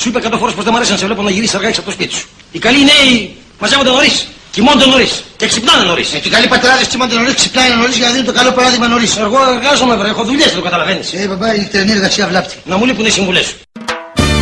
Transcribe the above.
Σου είπα 100 φορές πως δεν μ' αρέσει να σε βλέπω να γυρίσεις αργά από το σπίτι σου. Οι καλοί νέοι μαζεύονται νωρίς, κοιμώνται νωρίς και ξυπνάνε νωρίς. Και οι καλοί πατεράδες κοιμώνται νωρίς, ξυπνάνε νωρίς για να δίνουν το καλό παράδειγμα νωρίς. Εγώ εργάζομαι, βρε, έχω δουλειές, δεν το καταλαβαίνεις. Μπαμπά, η νυχτερινή εργασία βλάπτει. Να μου λείπουν οι συμβουλές σου.